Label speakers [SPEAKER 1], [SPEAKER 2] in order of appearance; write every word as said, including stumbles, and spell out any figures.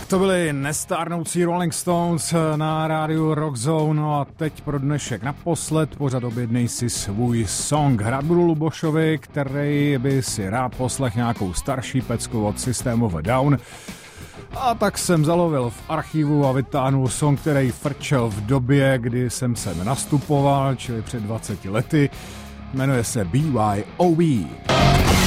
[SPEAKER 1] to byly nestárnoucí Rolling Stones na rádiu Rock Zone. No a teď pro dnešek naposled pořad objednej si svůj song. Hrát budu Lubošovi, který by si rád poslech nějakou starší pecku od System of a Down. A tak jsem zalovil v archivu a vytáhnul song, který frčel v době, kdy jsem sem nastupoval, čili před dvaceti lety. Jmenuje se B Y O B.